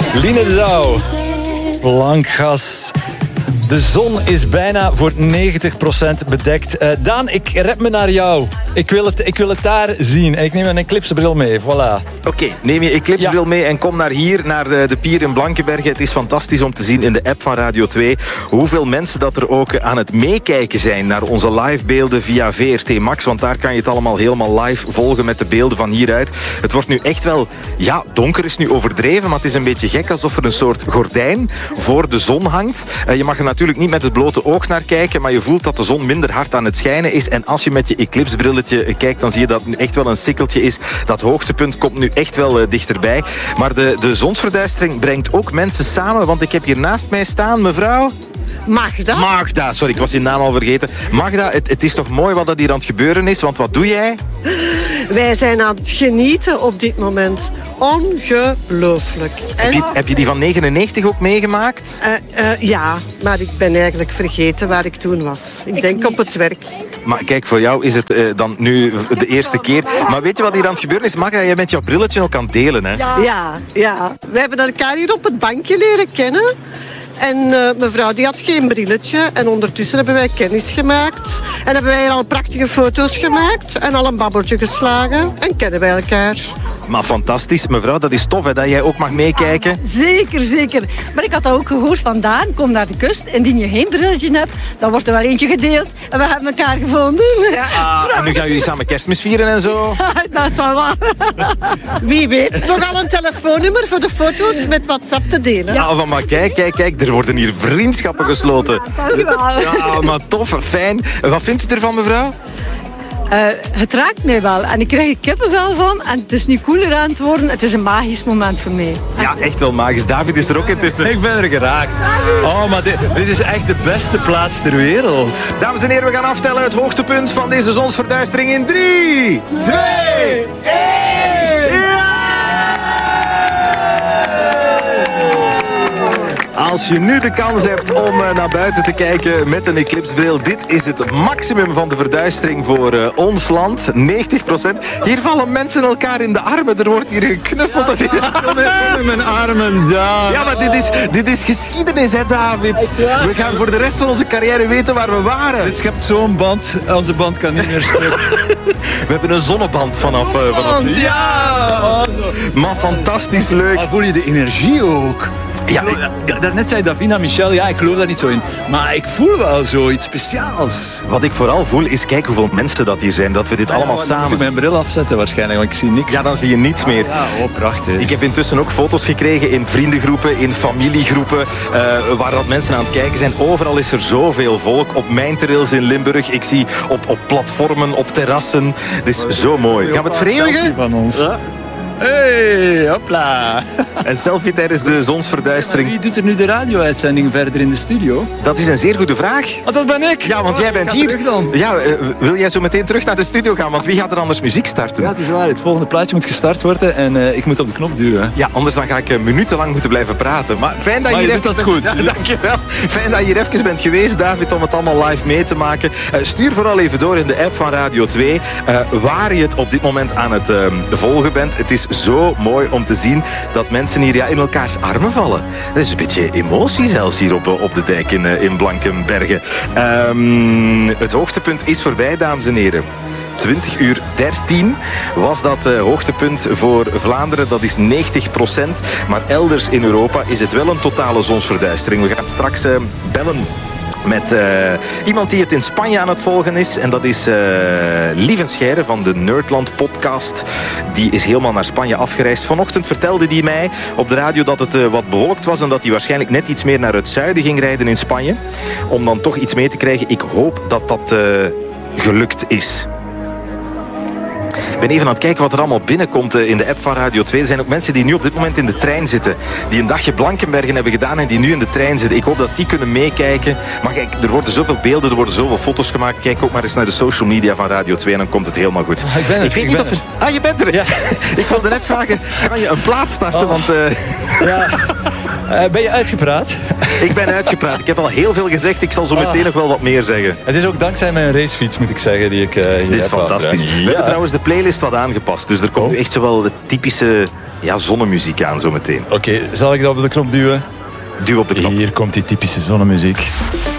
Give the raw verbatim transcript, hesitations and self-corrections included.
Line de Douw. Blankgas. De zon is bijna voor negentig procent bedekt. Uh, Daan, ik rep me naar jou. Ik wil het, ik wil het daar zien. En ik neem een eclipsebril mee. Voilà. Oké, okay, neem je eclipsebril ja. mee en kom naar hier, naar de, de pier in Blankenberge. Het is fantastisch om te zien in de app van Radio twee hoeveel mensen dat er ook aan het meekijken zijn naar onze livebeelden via V R T Max. Want daar kan je het allemaal helemaal live volgen met de beelden van hieruit. Het wordt nu echt wel, ja, donker is nu overdreven, maar het is een beetje gek alsof er een soort gordijn voor de zon hangt. Uh, je mag er natuurlijk niet met het blote oog naar kijken, maar je voelt dat de zon minder hard aan het schijnen is. En als je met je eclipsebrilletje kijkt, dan zie je dat het nu echt wel een sikkeltje is. Dat hoogtepunt komt nu echt wel uh, dichterbij. Maar de, de zonsverduistering brengt ook mensen samen, want ik heb hier naast mij staan, mevrouw... Magda. Magda, sorry, ik was je naam al vergeten. Magda, het, het is toch mooi wat dat hier aan het gebeuren is, want wat doe jij? Wij zijn aan het genieten op dit moment. Ongelooflijk. En... Heb, je, heb je die van negenennegentig ook meegemaakt? Uh, uh, ja, maar ik ben eigenlijk vergeten waar ik toen was. Ik, ik denk niet. Op het werk. Maar kijk, voor jou is het uh, dan nu de eerste keer. Maar weet je wat hier aan het gebeuren is? Magda, jij bent jouw brilletje ook aan het delen, hè? Ja, ja. ja. We hebben elkaar hier op het bankje leren kennen. En uh, mevrouw die had geen brilletje. En ondertussen hebben wij kennis gemaakt. En hebben wij al prachtige foto's gemaakt. En al een babbeltje geslagen. En kennen wij elkaar. Maar fantastisch. Mevrouw, dat is tof hè, dat jij ook mag meekijken. Zeker, zeker. Maar ik had dat ook gehoord vandaan. Kom naar de kust. En indien je geen brilletje hebt, dan wordt er wel eentje gedeeld. En we hebben elkaar gevonden. Ja. Ah, en nu gaan jullie samen kerstmis vieren en zo? Dat is wel waar. Wie weet. Toch al een telefoonnummer voor de foto's met WhatsApp te delen. Ja, van maar kijk, kijk, kijk. Er worden hier vriendschappen gesloten. Dankjewel. Ja, maar tof, fijn. Wat vindt u ervan, mevrouw? Uh, het raakt mij wel en ik krijg er kippenvel van en het is nu cooler aan het worden. Het is een magisch moment voor mij. Ja, echt wel magisch. David is er ook intussen. Ik ben er geraakt. Oh, maar dit, dit is echt de beste plaats ter wereld. Dames en heren, we gaan aftellen het hoogtepunt van deze zonsverduistering in drie, twee, één. Als je nu de kans hebt om uh, naar buiten te kijken met een eclipsebril, dit is het maximum van de verduistering voor uh, ons land. negentig procent. Hier vallen mensen elkaar in de armen. Er wordt hier geknuffeld. Ja, in mijn armen, ja. Ja, maar dit is, dit is geschiedenis, hè, David. We gaan voor de rest van onze carrière weten waar we waren. Dit schept zo'n band. Onze band kan niet meer stuk. We hebben een zonneband vanaf... Uh, vanaf nu. Ja! Oh, maar fantastisch leuk. Maar voel je de energie ook? Ja, ja, daarnet zei Davina Michel, ja, ik geloof daar niet zo in. Maar ik voel wel zoiets speciaals. Wat ik vooral voel is, kijk hoeveel mensen dat hier zijn. Dat we dit ja, allemaal ja, samen... Dan moet ik mijn bril afzetten waarschijnlijk, want ik zie niks. Ja, dan zie je niets meer. Ja, oh, prachtig. Ik heb intussen ook foto's gekregen in vriendengroepen, in familiegroepen, uh, waar dat mensen aan het kijken zijn. Overal is er zoveel volk. Op mijntrails in Limburg. Ik zie op, op platformen, op terrassen. Het is zo mooi. Gaan we het vereeuwigen? Van ons. Ja. Hey, hopla. Een selfie tijdens de zonsverduistering. Wie doet er nu de radio-uitzending verder in de studio? Dat is een zeer goede vraag. Oh, dat ben ik. Ja, want oh, jij bent hier. Dan. Ja, uh, wil jij zo meteen terug naar de studio gaan? Want wie gaat er anders muziek starten? Ja, het is waar. Het volgende plaatje moet gestart worden en uh, ik moet op de knop duwen. Ja, anders dan ga ik uh, minutenlang moeten blijven praten. Maar fijn dat maar je hier je doet even... dat goed. Ja, dankjewel. Fijn dat je hier even bent geweest, David, om het allemaal live mee te maken. Uh, stuur vooral even door in de app van Radio twee uh, waar je het op dit moment aan het uh, volgen bent. Het is zo mooi om te zien dat mensen hier ja, in elkaars armen vallen. Er is een beetje emotie zelfs hier op, op de dijk in, in Blankenberge. Um, het hoogtepunt is voorbij, dames en heren. twintig uur dertien was dat uh, hoogtepunt voor Vlaanderen. Dat is negentig procent. Maar elders in Europa is het wel een totale zonsverduistering. We gaan straks uh, bellen met uh, iemand die het in Spanje aan het volgen is. En dat is uh, Lieven Scheire van de Nerdland podcast. Die is helemaal naar Spanje afgereisd. Vanochtend vertelde hij mij op de radio dat het uh, wat bewolkt was en dat hij waarschijnlijk net iets meer naar het zuiden ging rijden in Spanje. Om dan toch iets mee te krijgen. Ik hoop dat dat uh, gelukt is. Ik ben even aan het kijken wat er allemaal binnenkomt in de app van Radio twee. Er zijn ook mensen die nu op dit moment in de trein zitten. Die een dagje Blankenbergen hebben gedaan en die nu in de trein zitten. Ik hoop dat die kunnen meekijken. Maar kijk, er worden zoveel beelden, er worden zoveel foto's gemaakt. Kijk ook maar eens naar de social media van Radio twee en dan komt het helemaal goed. Ah, ik ben er. Ik weet ik niet ben of... Er... Ah, je bent er? Ja. Ik wilde net vragen, kan je een plaat starten? Oh. Want... Uh... Ja. Uh, ben je uitgepraat? Ik ben uitgepraat. Ik heb al heel veel gezegd. Ik zal zo meteen ah. nog wel wat meer zeggen. Het is ook dankzij mijn racefiets, moet ik zeggen, die ik uh, hier Dit is fantastisch. Ja. We hebben trouwens de playlist wat aangepast. Dus er komt oh. nu echt zowel de typische ja, zonnemuziek aan zo meteen. Oké, okay, zal ik dat op de knop duwen? Duw op de knop. Hier komt die typische zonnemuziek.